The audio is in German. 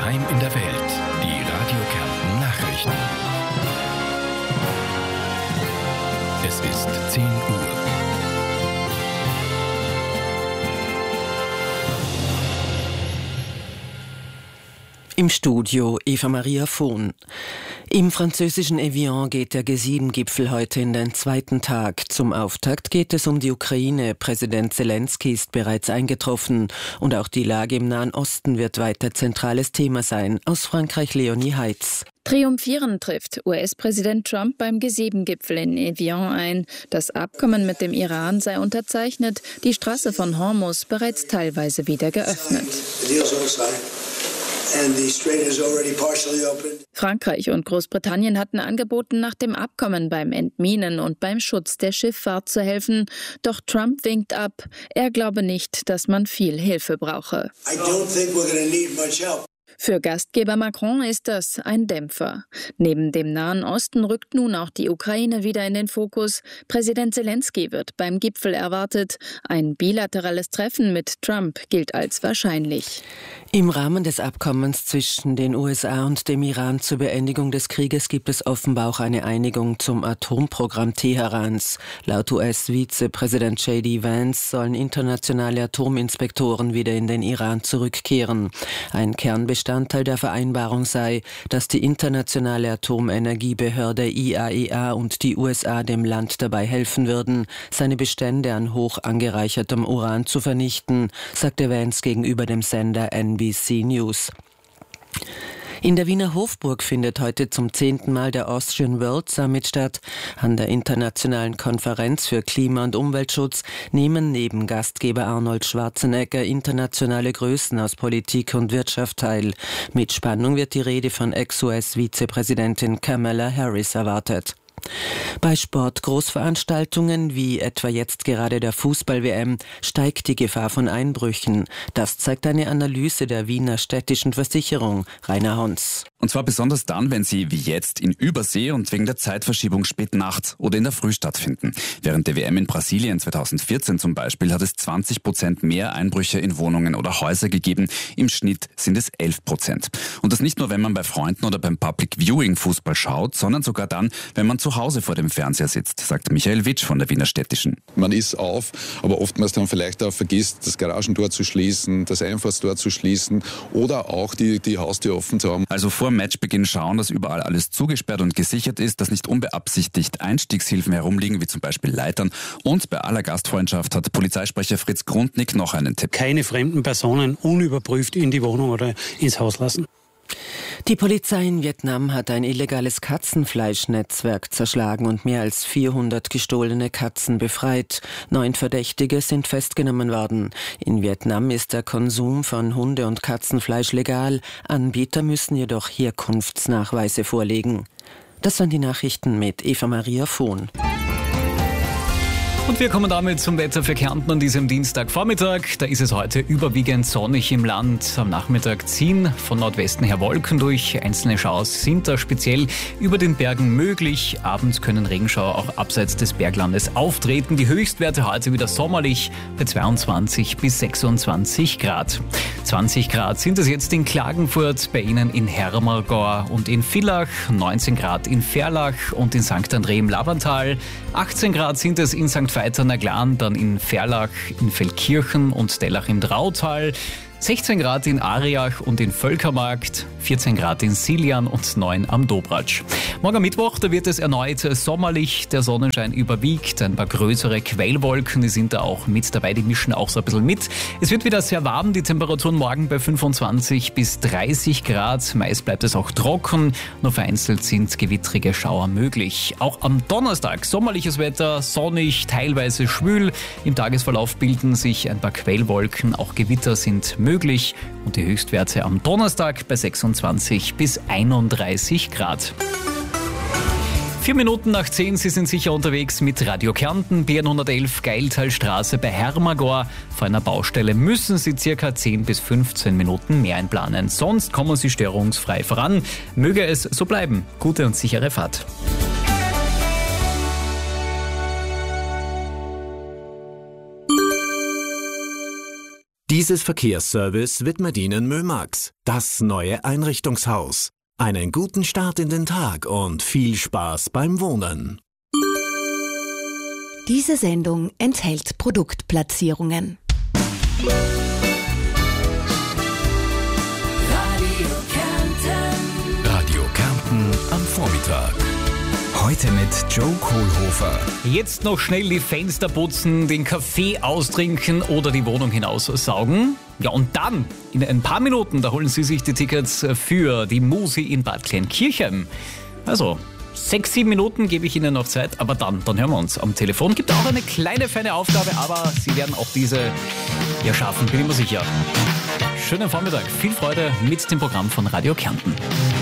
Daheim in der Welt. Die Radio Kärnten Nachrichten. Es ist 10 Uhr. Im Studio Eva Maria Vohn. Im französischen Evian geht der G7-Gipfel heute in den zweiten Tag. Zum Auftakt geht es um die Ukraine. Präsident Zelensky ist bereits eingetroffen. Und auch die Lage im Nahen Osten wird weiter zentrales Thema sein. Aus Frankreich Leonie Heitz. Triumphierend trifft US-Präsident Trump beim G7-Gipfel in Evian ein. Das Abkommen mit dem Iran sei unterzeichnet, die Straße von Hormuz bereits teilweise wieder geöffnet. Frankreich und Großbritannien hatten angeboten, nach dem Abkommen beim Entminen und beim Schutz der Schifffahrt zu helfen. Doch Trump winkt ab. Er glaube nicht, dass man viel Hilfe brauche. Für Gastgeber Macron ist das ein Dämpfer. Neben dem Nahen Osten rückt nun auch die Ukraine wieder in den Fokus. Präsident Zelensky wird beim Gipfel erwartet. Ein bilaterales Treffen mit Trump gilt als wahrscheinlich. Im Rahmen des Abkommens zwischen den USA und dem Iran zur Beendigung des Krieges gibt es offenbar auch eine Einigung zum Atomprogramm Teherans. Laut US-Vizepräsident J.D. Vance sollen internationale Atominspektoren wieder in den Iran zurückkehren. Ein Kernbestandteil der Vereinbarung sei, dass die internationale Atomenergiebehörde IAEA und die USA dem Land dabei helfen würden, seine Bestände an hoch angereichertem Uran zu vernichten, sagte Vance gegenüber dem Sender NBC News. In der Wiener Hofburg findet heute zum 10. Mal der Austrian World Summit statt. An der internationalen Konferenz für Klima- und Umweltschutz nehmen neben Gastgeber Arnold Schwarzenegger internationale Größen aus Politik und Wirtschaft teil. Mit Spannung wird die Rede von Ex-US-Vizepräsidentin Kamala Harris erwartet. Bei Sportgroßveranstaltungen wie etwa jetzt gerade der Fußball-WM steigt die Gefahr von Einbrüchen. Das zeigt eine Analyse der Wiener Städtischen Versicherung. Rainer Hons. Und zwar besonders dann, wenn sie wie jetzt in Übersee und wegen der Zeitverschiebung spät nachts oder in der Früh stattfinden. Während der WM in Brasilien 2014 zum Beispiel hat es 20% mehr Einbrüche in Wohnungen oder Häuser gegeben. Im Schnitt sind es 11%. Und das nicht nur, wenn man bei Freunden oder beim Public Viewing Fußball schaut, sondern sogar dann, wenn man zu Hause vor dem Fernseher sitzt, sagt Michael Witsch von der Wiener Städtischen. Man ist auf, aber oftmals dann vielleicht auch vergisst, das Garagentor zu schließen, das Einfahrtstor zu schließen oder auch die Haustür offen zu haben. Also vor Matchbeginn schauen, dass überall alles zugesperrt und gesichert ist, dass nicht unbeabsichtigt Einstiegshilfen herumliegen, wie zum Beispiel Leitern. Und bei aller Gastfreundschaft hat Polizeisprecher Fritz Grundnick noch einen Tipp. Keine fremden Personen unüberprüft in die Wohnung oder ins Haus lassen. Die Polizei in Vietnam hat ein illegales Katzenfleischnetzwerk zerschlagen und mehr als 400 gestohlene Katzen befreit. 9 Verdächtige sind festgenommen worden. In Vietnam ist der Konsum von Hunde- und Katzenfleisch legal. Anbieter müssen jedoch Herkunftsnachweise vorlegen. Das waren die Nachrichten mit Eva Maria Vohn. Und wir kommen damit zum Wetter für Kärnten an diesem Dienstagvormittag. Da ist es heute überwiegend sonnig im Land. Am Nachmittag ziehen von Nordwesten her Wolken durch. Einzelne Schauers sind da speziell über den Bergen möglich. Abends können Regenschauer auch abseits des Berglandes auftreten. Die Höchstwerte heute wieder sommerlich bei 22 bis 26 Grad. 20 Grad sind es jetzt in Klagenfurt, bei Ihnen in Hermagor und in Villach, 19 Grad in Verlach und in St. André im Lavantal, 18 Grad sind es in St. Veit-an-der-Glan, dann in Verlach, in Feldkirchen und Dellach im Drautal, 16 Grad in Ariach und in Völkermarkt, 14 Grad in Silian und 9 am Dobratsch. Morgen Mittwoch, da wird es erneut sommerlich, der Sonnenschein überwiegt, ein paar größere Quellwolken, die sind da auch mit dabei, die mischen auch so ein bisschen mit. Es wird wieder sehr warm, die Temperaturen morgen bei 25 bis 30 Grad, meist bleibt es auch trocken, nur vereinzelt sind gewittrige Schauer möglich. Auch am Donnerstag sommerliches Wetter, sonnig, teilweise schwül, im Tagesverlauf bilden sich ein paar Quellwolken, auch Gewitter sind möglich und die Höchstwerte am Donnerstag bei 26 bis 31 Grad. 4 Minuten nach 10, Sie sind sicher unterwegs mit Radio Kärnten, BN111 Geiltalstraße bei Hermagor. Vor einer Baustelle müssen Sie circa 10 bis 15 Minuten mehr einplanen, sonst kommen Sie störungsfrei voran. Möge es so bleiben. Gute und sichere Fahrt. Diese Dieses Verkehrsservice widmet Ihnen Mömax, das neue Einrichtungshaus. Einen guten Start in den Tag und viel Spaß beim Wohnen. Diese Sendung enthält Produktplatzierungen. Radio Kärnten am Vormittag. Heute mit Joe Kohlhofer. Jetzt noch schnell die Fenster putzen, den Kaffee austrinken oder die Wohnung hinaussaugen. Ja, und dann, in ein paar Minuten, da holen Sie sich die Tickets für die Musi in Bad Kleinkirchen. Also 6-7 Minuten gebe ich Ihnen noch Zeit, aber dann hören wir uns am Telefon. Gibt auch eine kleine, feine Aufgabe, aber Sie werden auch diese schaffen, bin ich mir sicher. Schönen Vormittag, viel Freude mit dem Programm von Radio Kärnten.